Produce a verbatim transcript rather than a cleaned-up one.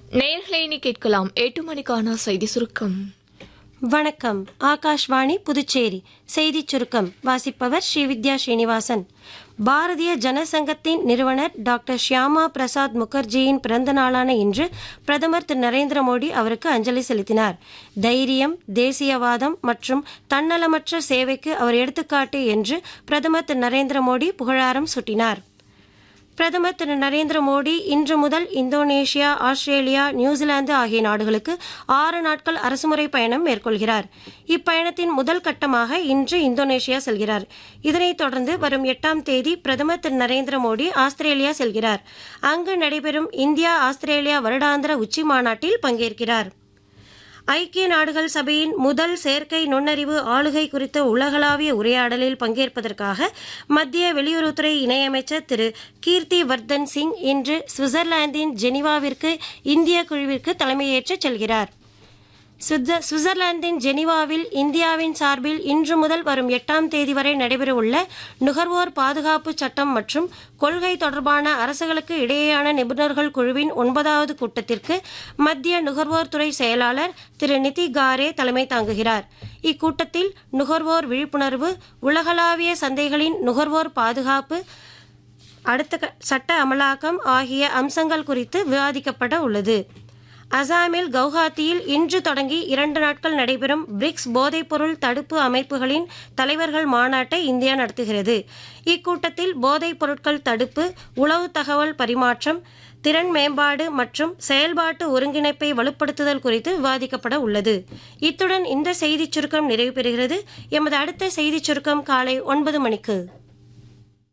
நேயர்களை இனி கேட்கலாம் எட்டு மணிக்கான செய்தி சுருக்கம். வணக்கம். ஆகாஷ்வாணி புதுச்சேரி செய்திச் சுருக்கம் வாசிப்பவர் ஸ்ரீவித்யா ஸ்ரீனிவாசன். பாரதிய ஜனசங்கத்தின் நிறுவனர் டாக்டர் ஷியாமா பிரசாத் முகர்ஜியின் பிறந்த நாளான இன்று பிரதமர் திரு நரேந்திர மோடி அவருக்கு அஞ்சலி செலுத்தினார். தைரியம், தேசியவாதம் மற்றும் தன்னலமற்ற சேவைக்கு அவர் எடுத்துக்காட்டு என்று பிரதமர் திரு நரேந்திர மோடி புகழாரம் சூட்டினார். பிரதமர் திரு நரேந்திர மோடி இன்று முதல் இந்தோனேஷியா, ஆஸ்திரேலியா, நியூசிலாந்து ஆகிய நாடுகளுக்கு ஆறு நாட்கள் அரசுமுறை பயணம் மேற்கொள்கிறார். இப்பயணத்தின் முதல் கட்டமாக இன்று இந்தோனேஷியா செல்கிறார். இதனைத் தொடர்ந்து வரும் எட்டாம் தேதி பிரதமர் திரு நரேந்திர மோடி ஆஸ்திரேலியா செல்கிறார். அங்கு நடைபெறும் இந்தியா ஆஸ்திரேலியா வருடாந்திர உச்சி மாநாட்டில் பங்கேற்கிறார். ஐக்கிய நாடுகள் சபையின் முதல் செயற்கை நுண்ணறிவு ஆளுகை குறித்த உலகளாவிய உரையாடலில் பங்கேற்பதற்காக மத்திய வெளியுறவுத்துறை இணையமைச்சர் திரு கீர்த்தி வர்தன் சிங் இன்று சுவிட்சர்லாந்தின் ஜெனீவாவிற்கு இந்திய குழுவிற்கு தலைமையேற்று செல்கிறார். சுவிட்சர்லாந்தின் ஜெனீவாவில் இந்தியாவின் சார்பில் இன்று முதல் வரும் எட்டாம் தேதி வரை நடைபெறவுள்ள நுகர்வோர் பாதுகாப்பு சட்டம் மற்றும் கொள்கை தொடர்பான அரசுகளுக்கு இடையேயான நிபுணர்கள் குழுவின் ஒன்பதாவது கூட்டத்திற்கு மத்திய நுகர்வோர் துறை செயலாளர் திரு நிதி காரே தலைமை தாங்குகிறார். இக்கூட்டத்தில் நுகர்வோர் விழிப்புணர்வு, உலகளாவிய சந்தைகளின் நுகர்வோர் பாதுகாப்பு, அடுத்த சட்ட அமலாக்கம் ஆகிய அம்சங்கள் குறித்து விவாதிக்கப்பட உள்ளது. அசாமில் கவுஹாத்தியில் இன்று தொடங்கி இரண்டு நாட்கள் நடைபெறும் பிரிக்ஸ் போதைப்பொருள் தடுப்பு அமைப்புகளின் தலைவர்கள் மாநாட்டை இந்தியா நடத்துகிறது. இக்கூட்டத்தில் போதைப் பொருட்கள் தடுப்பு, உளவு தகவல் பரிமாற்றம், திறன் மேம்பாடு மற்றும் செயல்பாட்டு ஒருங்கிணைப்பை வலுப்படுத்துதல் குறித்து விவாதிக்கப்பட உள்ளது. இத்துடன் இந்த செய்திச் சுருக்கம் நிறைவு பெறுகிறது. எமது அடுத்த செய்திச் சுருக்கம் காலை ஒன்பது மணிக்கு.